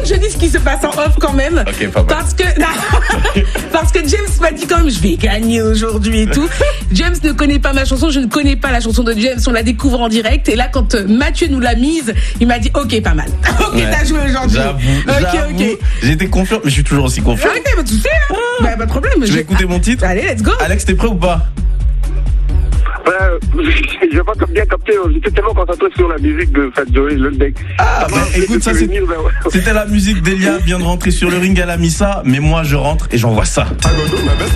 je dis ce qui se passe en off quand même. Ok, pas mal. Parce que James m'a dit quand même, je vais gagner aujourd'hui et tout. James ne connaît pas ma chanson, je ne connais pas la chanson de James, on la découvre en direct. Et là, quand Mathieu nous l'a mise, il m'a dit, ok, pas mal. Ok, ouais. T'as joué aujourd'hui. J'avoue. Ok. J'étais confiant, mais je suis toujours aussi confiant. Ok, bah tu sais, bah, pas de problème. Je vais écouter mon titre. Allez, let's go. Alex, t'es prêt ou pas? Je vais pas bien capter, j'étais tellement concentré sur la musique de Fat Joey, le deck. Ah, bah écoute, ça c'était la musique d'Elia vient de rentrer sur le ring, elle a mis ça, mais moi je rentre et j'envoie ça.